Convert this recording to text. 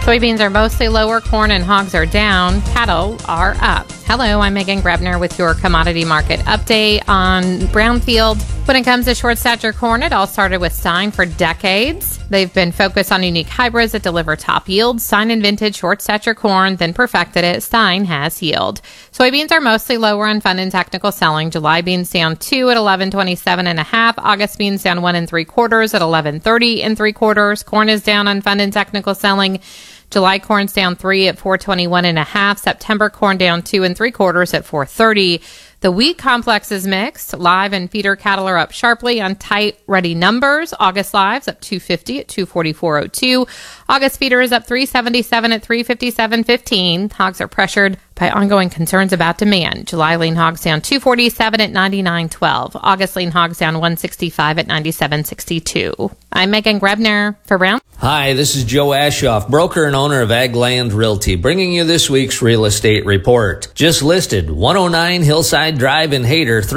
Soybeans are mostly lower, corn and hogs are down, cattle are up. Hello, I'm Megan Grebner with your commodity market update on Brownfield. When it comes to short stature corn, it all started with Stine for decades. They've been focused on unique hybrids that deliver top yields. Stine invented short stature corn, then perfected it. Stine has yield. Soybeans are mostly lower on fund and technical selling. July beans down 2 at 11.27.5. August beans down 1 3/4 at 11.30 3/4. Corn is down on fund and technical selling. July corn's down 3 at 421.5. September corn down 2 3/4 at 430. The wheat complex is mixed. Live and feeder cattle are up sharply on tight, ready numbers. August lives up 250 at 244.02. August feeder is up 377 at 357.15. Hogs are pressured by ongoing concerns about demand. July lean hogs down 247 at 99.12. August lean hogs down 165 at 97.62. I'm Megan Grebner for Brown. Hi, this is Joe Ashoff, broker and owner of Ag Land Realty, bringing you this week's real estate report. Just listed 109 Hillside Drive in Hayter,